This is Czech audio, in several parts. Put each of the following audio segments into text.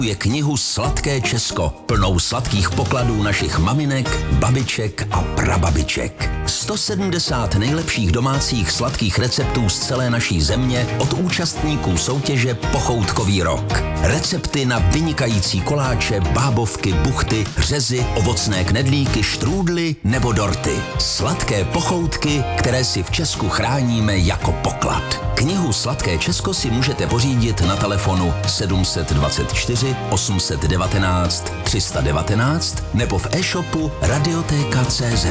je knihu Sladké Česko, plnou sladkých pokladů našich maminek, babiček a prababiček. 170 nejlepších domácích sladkých receptů z celé naší země od účastníků soutěže Pochoutkový rok. Recepty na vynikající koláče, bábovky, buchty, řezy, ovocné knedlíky, štrůdly nebo dorty. Sladké pochoutky, které si v Česku chráníme jako poklad. Knihu Sladké Česko si můžete pořídit na telefonu 724 819 319 nebo v e-shopu Radioteka.cz.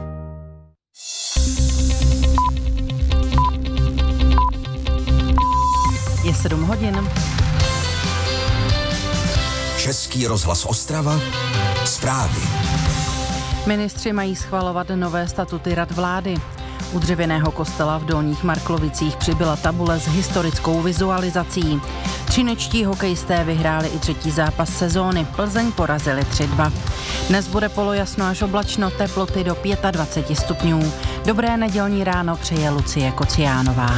Je 7 hodin. Český rozhlas Ostrava. Zprávy. Ministři mají schvalovat nové statuty rad vlády. U dřevěného kostela v Dolních Marklovicích přibyla tabule s historickou vizualizací. Třinečtí hokejisté vyhráli i třetí zápas sezóny. Plzeň porazili 3-2. Dnes bude polojasno až oblačno, teploty do 25 stupňů. Dobré nedělní ráno přeje Lucie Kociánová.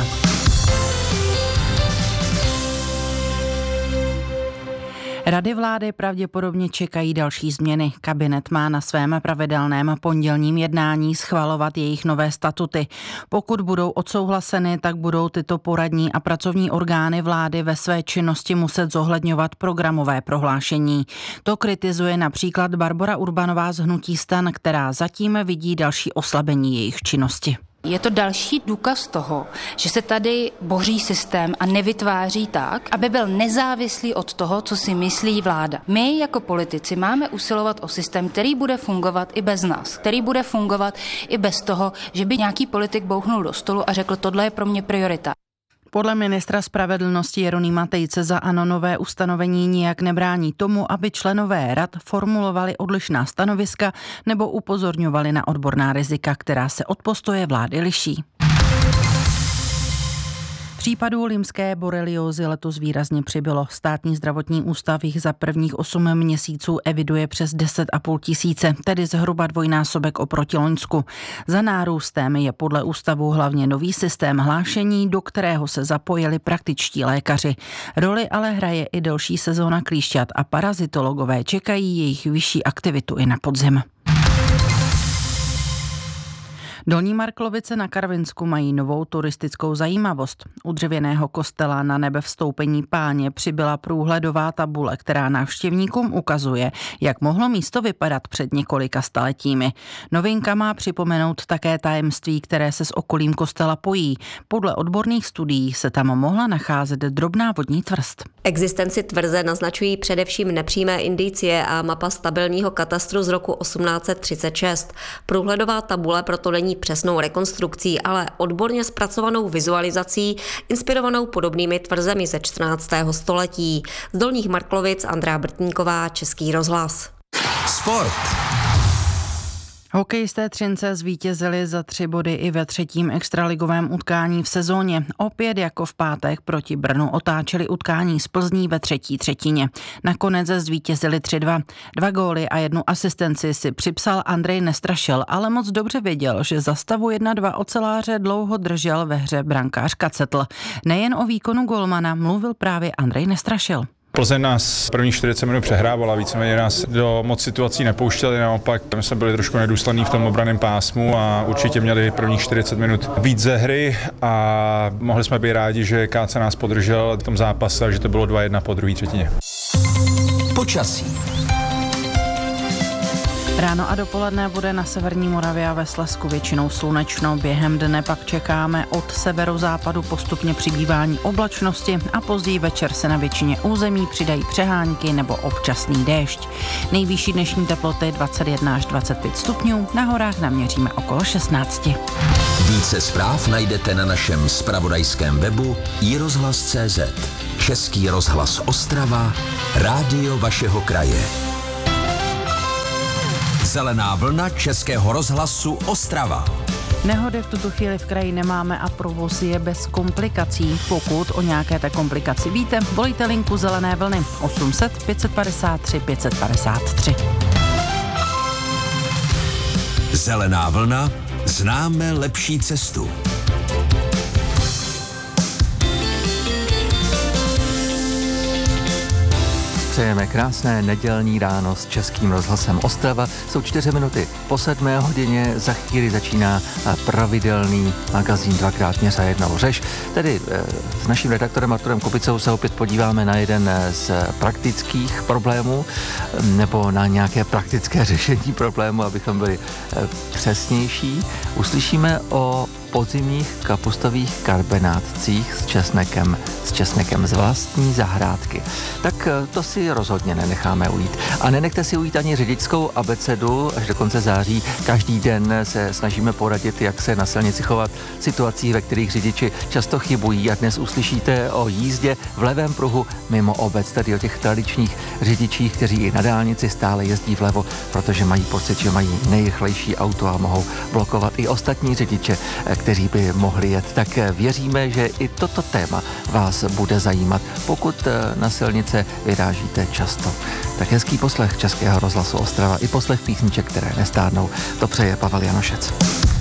Rady vlády pravděpodobně čekají další změny. Kabinet má na svém pravidelném pondělním jednání schvalovat jejich nové statuty. Pokud budou odsouhlaseny, tak budou tyto poradní a pracovní orgány vlády ve své činnosti muset zohledňovat programové prohlášení. To kritizuje například Barbora Urbanová z hnutí STAN, která zatím vidí další oslabení jejich činnosti. Je to další důkaz toho, že se tady boří systém a nevytváří tak, aby byl nezávislý od toho, co si myslí vláda. My jako politici máme usilovat o systém, který bude fungovat i bez nás, který bude fungovat i bez toho, že by nějaký politik bouchnul do stolu a řekl, tohle je pro mě priorita. Podle ministra spravedlnosti Jeronýma Tejce za ANO nové ustanovení nijak nebrání tomu, aby členové rad formulovali odlišná stanoviska nebo upozorňovali na odborná rizika, která se od postoje vlády liší. Případů lymské boreliózy letos výrazně přibylo. Státní zdravotní ústav jich za prvních 8 měsíců eviduje přes 10,5 tisíce, tedy zhruba dvojnásobek oproti loňsku. Za nárůstem je podle ústavu hlavně nový systém hlášení, do kterého se zapojili praktičtí lékaři. Roli ale hraje i delší sezóna klíšťat a parazitologové čekají jejich vyšší aktivitu i na podzim. Dolní Marklovice na Karvinsku mají novou turistickou zajímavost. U dřevěného kostela na Nebevstoupení Páně přibyla průhledová tabule, která návštěvníkům ukazuje, jak mohlo místo vypadat před několika staletími. Novinka má připomenout také tajemství, které se s okolím kostela pojí. Podle odborných studií se tam mohla nacházet drobná vodní tvrz. Existenci tvrze naznačují především nepřímé indicie a mapa stabilního katastru z roku 1836. Průhledová tabule proto není přesnou rekonstrukcí, ale odborně zpracovanou vizualizací, inspirovanou podobnými tvrzemi ze 14. století. Z Dolních Marklovic Andrea Brtníková, Český rozhlas. Sport. Hokejisté Třince zvítězili za 3 body i ve 3. extraligovém utkání v sezóně. Opět jako v pátek proti Brnu otáčeli utkání z Plzní ve 3. třetině. Nakonec zvítězili 3-2. 2 góly a 1 asistenci si připsal Andrej Nestrašil, ale moc dobře věděl, že za stavu 1-2 oceláře dlouho držel ve hře brankář Kacetl. Nejen o výkonu golmana mluvil právě Andrej Nestrašil. Plzeň nás prvních 40 minut přehrávala, víceméně nás do moc situací nepouštěli, naopak my jsme byli trošku nedůslední v tom obranném pásmu a určitě měli prvních 40 minut víc ze hry a mohli jsme být rádi, že KC nás podržel v tom zápase, že to bylo 2-1 po druhé třetině. Počasí. Ráno a dopoledne bude na severní Moravě a ve Slezsku většinou slunečno. Během dne pak čekáme od severozápadu postupně přibývání oblačnosti a později večer se na většině území přidají přehánky nebo občasný déšť. Nejvyšší dnešní teploty 21 až 25 stupňů, na horách naměříme okolo 16. Více zpráv najdete na našem zpravodajském webu iRozhlas.cz. Český rozhlas Ostrava, rádio vašeho kraje. Zelená vlna Českého rozhlasu Ostrava. Nehody v tuto chvíli v kraji nemáme a provoz je bez komplikací. Pokud o nějaké té komplikaci víte, volejte linku Zelené vlny 800 553 553. Zelená vlna, známe lepší cestu. Přejeme krásné nedělní ráno s Českým rozhlasem Ostrava. Jsou 4 minuty po 7 hodině, za chvíli začíná pravidelný magazín Dvakrát měř a jednou řeš. Tedy s naším redaktorem Arturem Kupicou se opět podíváme na jeden z praktických problémů nebo na nějaké praktické řešení problému, abychom byli přesnější. Uslyšíme o podzimních kapustových karbenátcích s česnekem z vlastní zahrádky. Tak to si rozhodně nenecháme ujít. A nenechte si ujít ani řidičskou abecedu. Až do konce září každý den se snažíme poradit, jak se na silnici chovat v situacích, ve kterých řidiči často chybují. A dnes uslyšíte o jízdě v levém pruhu mimo obec, tedy o těch tradičních řidičích, kteří i na dálnici stále jezdí vlevo, protože mají pocit, že mají nejrychlejší auto a mohou blokovat i ostatní řidiče, kteří by mohli jet. Tak věříme, že i toto téma vás bude zajímat, pokud na silnice vyrážíte často. Tak hezký poslech Českého rozhlasu Ostrava i poslech písniček, které nestárnou. To přeje Pavel Janošec.